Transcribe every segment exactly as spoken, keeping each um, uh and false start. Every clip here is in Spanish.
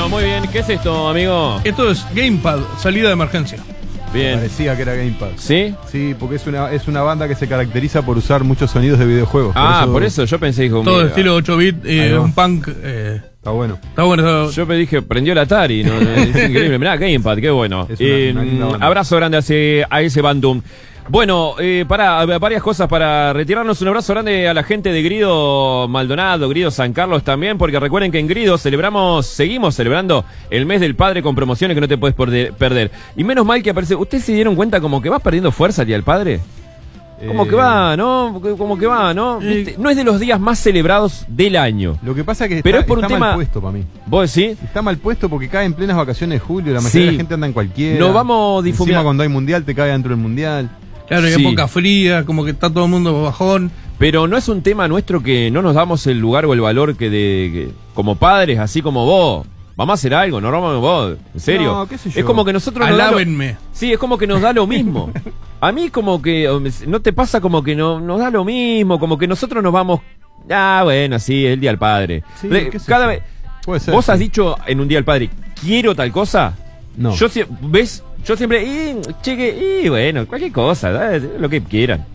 Bueno, muy bien. ¿Qué es esto, amigo? Esto es Gamepad, salida de emergencia. Bien. Parecía que era Gamepad. ¿Sí? Sí, porque es una, es una banda que se caracteriza por usar muchos sonidos de videojuegos. Ah, por eso, por eso yo pensé que... Todo estilo ocho bit, eh, un punk... Eh, está bueno. Está bueno. Yo me dije, prendió el Atari. ¿No? Es increíble. Mirá, Gamepad, qué bueno. Es una, Eh, una linda banda. abrazo grande a ese, a ese bandum. Bueno, eh, para varias cosas para retirarnos. Un abrazo grande a la gente de Grido Maldonado, Grido San Carlos también, porque recuerden que en Grido celebramos, seguimos celebrando el mes del padre con promociones que no te puedes perder. Y menos mal que aparece. ¿Ustedes se dieron cuenta como que va perdiendo fuerza el Día del Padre? Como Eh, que va, ¿no? Como que va, ¿no? Eh, ¿Viste? No es de los días más celebrados del año. Lo que pasa es que Pero está, es por un está tema- mal puesto para mí. ¿Vos decís? Está mal puesto porque cae en plenas vacaciones de julio. La mayoría Sí. de la gente anda en cualquiera. Nos vamos difuminando. Encima cuando hay mundial te cae dentro del mundial. Claro, hay Sí. época fría, como que está todo el mundo bajón. Pero no es un tema nuestro que no nos damos el lugar o el valor que de que, como padres, así como vos. Vamos a hacer algo, no vamos vos, en serio. No, qué sé yo. Es como que nosotros nos da lo- Alábenme. Sí, es como que nos da lo mismo. A mí como que no te pasa como que no nos da lo mismo, como que nosotros nos vamos. Ah, bueno, sí, es el Día del Padre. Sí, Le- qué sé cada yo. vez Puede ser. vos has sí. dicho en un Día del Padre, quiero tal cosa. No. Yo sie- ¿ves? Yo siempre, y, cheque, y bueno, cualquier cosa, da- lo que quieran.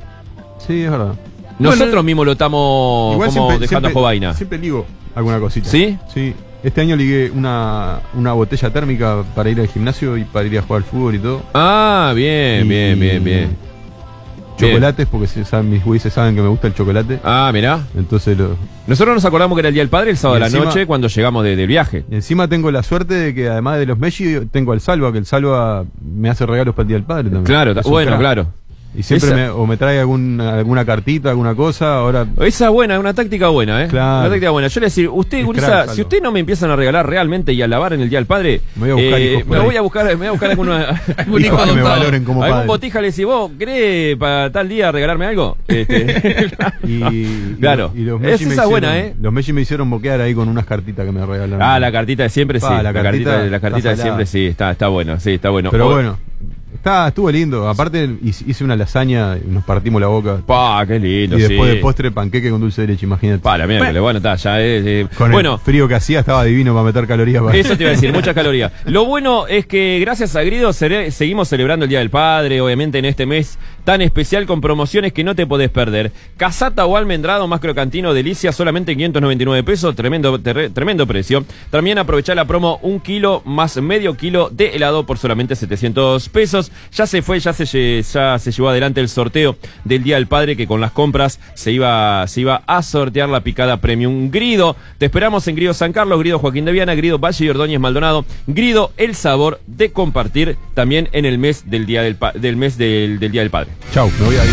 Sí, es verdad. Nosotros Bueno, mismos lo estamos como dejando siempre, a Jovaina. siempre ligo alguna cosita. ¿Sí? Sí. Este año ligué una, una botella térmica para ir al gimnasio y para ir a jugar al fútbol y todo. Ah, bien, Y- bien, bien, bien. Chocolates, porque se saben, mis güeyes saben que me gusta el chocolate. Ah, mirá. Entonces lo. Nosotros nos acordamos que era el Día del Padre el sábado Y de la encima- noche cuando llegamos de, del viaje. Y encima tengo la suerte de que además de los Messi, tengo al Salva, que el Salva me hace regalos para el Día del Padre también. Claro, Es un bueno, crack. claro. Y siempre Esa- me, o me trae algún, alguna cartita, alguna cosa. Ahora, Esa es buena, es una táctica buena, ¿eh? Claro. Una táctica buena. Yo le decir, usted, Es Gurisa, crack, si Salvo. usted no me empiezan a regalar realmente y a lavar en el Día del Padre, Me voy a buscar hijos por me ahí. voy a buscar, me voy a buscar alguna, Algún hijo hijos que me adoptado. valoren como algún padre. botija le decís, vos, ¿querés para tal día regalarme algo? Este, Y, claro. y los Es- Messi me esa es buena, hicieron- ¿eh? Los Messi me hicieron boquear ahí con unas cartitas que me regalaron. Ah, la cartita de siempre, sí. Pa, La la cartita, cartita la cartita de está siempre, salada. sí, está, está bueno, sí, está bueno. Pero O- bueno, está, estuvo lindo. Aparte hice hice una lasaña y nos partimos la boca. Pa, qué lindo, Y después sí. de postre, panqueque con dulce de leche, imagínate. Pa, la miércoles, bueno, está, ya es. eh, Con bueno, el frío que hacía estaba divino para meter calorías. Para... eso te iba a decir, muchas calorías. Lo bueno es que gracias a Grido cere- seguimos celebrando el Día del Padre, obviamente en este mes tan especial con promociones que no te podés perder. Casata o almendrado más crocantino, delicia, solamente quinientos noventa y nueve pesos, tremendo, terre- tremendo precio. También aprovechá la promo un kilo más medio kilo de helado por solamente setecientos pesos. Ya se fue, ya se, lle- ya se llevó adelante el sorteo del Día del Padre, que con las compras se iba, se iba a sortear la picada premium Grido. Te esperamos en Grido San Carlos, Grido Joaquín de Viana, Grido Valle y Ordóñez Maldonado. Grido, el sabor de compartir también en el mes del Día del, pa- del mes del, del Día del Padre. Chau, me voy a ir.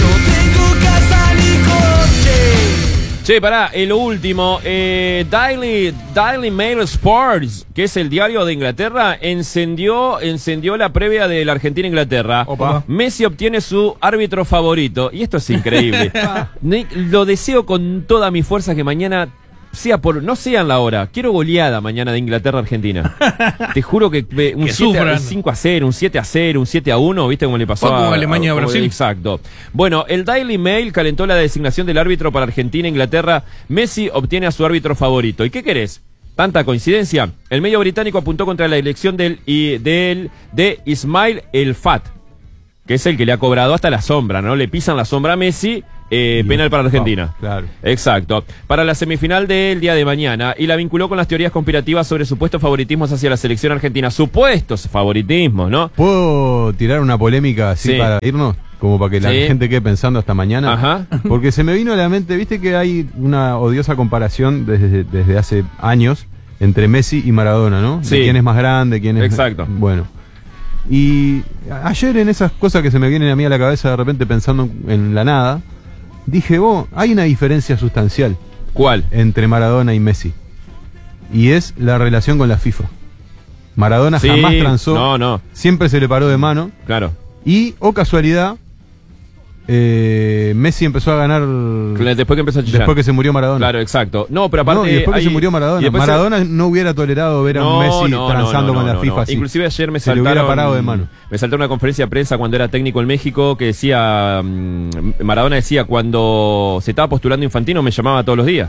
Che, pará, eh, lo último, eh, Daily, Daily Mail Sports, que es el diario de Inglaterra, encendió, encendió la previa de la Argentina-Inglaterra. Opa. Messi obtiene su árbitro favorito, y esto es increíble. Ni- Lo deseo con toda mi fuerza que mañana sea por, no sea en la hora, quiero goleada mañana de Inglaterra-Argentina. Te juro que eh, un Que siete a- sufran. cinco a cero, un siete a cero, un siete a uno, ¿viste cómo le pasó Fue como a Alemania a a- Brasil. Exacto. Bueno, el Daily Mail calentó la designación del árbitro para Argentina e Inglaterra. Messi obtiene a su árbitro favorito. ¿Y qué querés? ¿Tanta coincidencia? El medio británico apuntó contra la elección del, y, del de Ismail El Fat, que es el que le ha cobrado hasta la sombra, ¿no? Le pisan la sombra a Messi, eh, Y- penal para Argentina. oh, claro. Exacto. Para la semifinal del día de mañana, y la vinculó con las teorías conspirativas sobre supuestos favoritismos hacia la selección argentina. Supuestos favoritismos, ¿no? ¿Puedo tirar una polémica así Sí. para irnos? Como para que la Sí. gente quede pensando hasta mañana. Ajá. Porque se me vino a la mente, viste que hay una odiosa comparación desde, desde hace años entre Messi y Maradona, ¿no? Sí. De quién es más grande, quién es... Exacto. Bueno. Y a- ayer en esas cosas que se me vienen a mí a la cabeza de repente pensando en la nada, dije, vos, hay una diferencia sustancial ¿Cuál? entre Maradona y Messi. Y es la relación con la FIFA. Maradona Sí, jamás transó, no, no. siempre se le paró de mano. Claro. Y, o casualidad, eh, Messi empezó a ganar Después que empezó a chillar. después que se murió Maradona. Claro, exacto. No, pero aparte. No, y después hay- que se murió Maradona. y después se- Maradona no hubiera tolerado ver a un No, Messi no, transando no, no, con la no, FIFA no. así. Inclusive ayer me Se le saltaron, hubiera parado de mano. Me saltó una conferencia de prensa cuando era técnico en México que decía, mm, Maradona decía, cuando se estaba postulando Infantino me llamaba todos los días.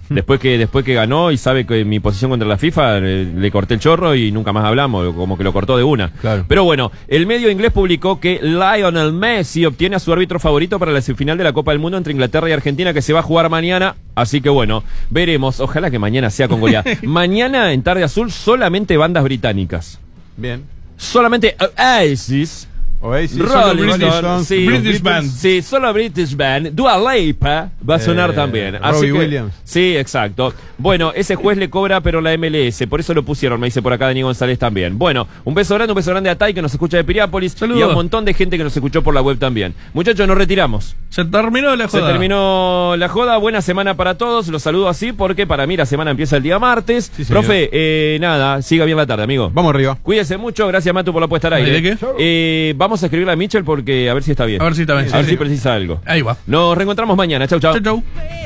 Después que después que ganó y sabe que mi posición contra la FIFA, le, le corté el chorro y nunca más hablamos, como que lo cortó de una. Claro. Pero bueno, el medio inglés publicó que Lionel Messi obtiene a su árbitro favorito para la semifinal de la Copa del Mundo entre Inglaterra y Argentina, que se va a jugar mañana. Así que bueno, veremos. Ojalá que mañana sea con goleada. Mañana en Tarde Azul solamente bandas británicas. Bien. Solamente Oasis. Oasis, Rolling Rolling Stones, Stones, sí, British Band. Sí, solo British Band. Dua Lipa va a sonar Eh, también. Robbie Así que, Williams. Sí, exacto. Bueno, ese juez le cobra, pero la M L S. Por eso lo pusieron, me dice por acá Dani González también. Bueno, un beso grande, un beso grande a Tai, que nos escucha de Piriápolis. Saludos. Y a un montón de gente que nos escuchó por la web también. Muchachos, nos retiramos. Se terminó la joda. Se terminó la joda. Buena semana para todos. Los saludo así porque para mí la semana empieza el día martes. Sí, señor. Profe, eh, nada, siga bien la tarde, amigo. Vamos arriba. Cuídese mucho. Gracias, Matu, por la puesta al aire. ¿De qué? Eh, vamos a escribirle a Mitchell porque a ver si está bien. A ver si está bien. A ver Sí, si sí. precisa algo. Ahí va. Nos reencontramos mañana. Chau, chau. Chau, chau.